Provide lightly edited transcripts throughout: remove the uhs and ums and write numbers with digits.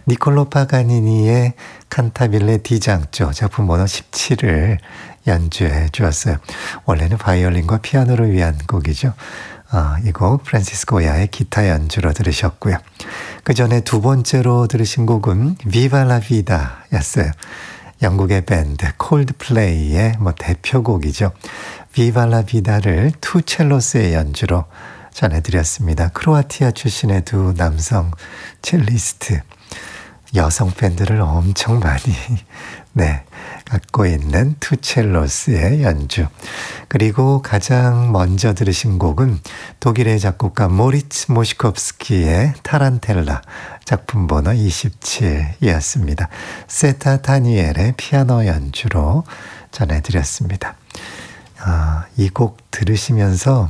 니콜로 파가니니의 칸타빌레 디장조 작품 번호 17을 연주해 주었어요. 원래는 바이올린과 피아노를 위한 곡이죠. 이 곡 프란시스코 야의 기타 연주로 들으셨고요. 그 전에 두 번째로 들으신 곡은 Viva la Vida였어요. 영국의 밴드 콜드플레이의 대표곡이죠. Viva la Vida를 투 첼로스의 연주로 전해드렸습니다. 크로아티아 출신의 두 남성 첼리스트, 여성 팬들을 엄청 많이 갖고 있는 투 첼로스의 연주. 그리고 가장 먼저 들으신 곡은 독일의 작곡가 모리츠 모시콥스키의 타란텔라 작품 번호 27이었습니다. 세타 다니엘의 피아노 연주로 전해드렸습니다. 이 곡 들으시면서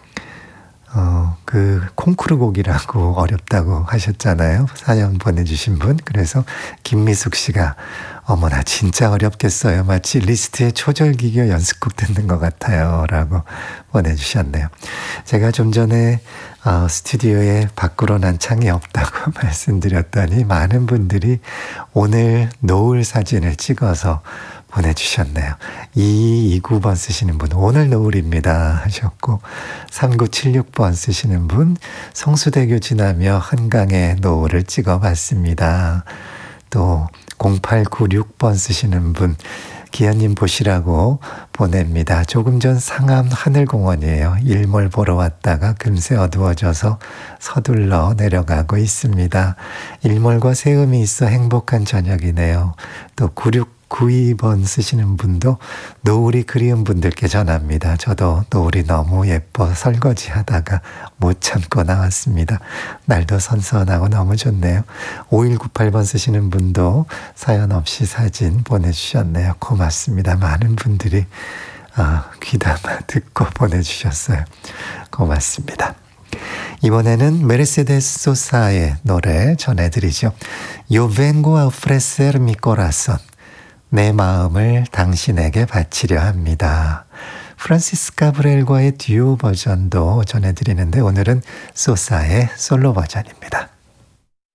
그 콩쿠르 곡이라고 어렵다고 하셨잖아요. 사연 보내주신 분. 그래서 김미숙 씨가 어머나 진짜 어렵겠어요. 마치 리스트의 초절기교 연습곡 듣는 것 같아요. 라고 보내주셨네요. 제가 좀 전에 스튜디오에 밖으로 난 창이 없다고 말씀드렸더니 많은 분들이 오늘 노을 사진을 찍어서 보내주셨네요. 2229번 쓰시는 분 오늘 노을입니다 하셨고, 3976번 쓰시는 분 성수대교 지나며 한강의 노을을 찍어봤습니다. 또 0896번 쓰시는 분 기현님 보시라고 보냅니다. 조금 전 상암 하늘공원이에요. 일몰 보러 왔다가 금세 어두워져서 서둘러 내려가고 있습니다. 일몰과 새음이 있어 행복한 저녁이네요. 또 9692번 쓰시는 분도 노을이 그리운 분들께 전합니다. 저도 노을이 너무 예뻐 설거지 하다가 못 참고 나왔습니다. 날도 선선하고 너무 좋네요. 5198번 쓰시는 분도 사연 없이 사진 보내주셨네요. 고맙습니다. 많은 분들이 귀담아 듣고 보내주셨어요. 고맙습니다. 이번에는 메르세데스 소사의 노래 전해드리죠. Yo vengo a ofrecer mi corazón. 내 마음을 당신에게 바치려 합니다. 프란시스 가브리엘과의 듀오 버전도 전해드리는데 오늘은 소사의 솔로 버전입니다.